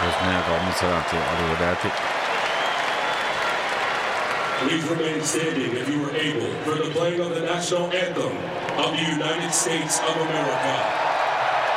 Please remain standing if you are able for the playing of the national anthem of the United States of America.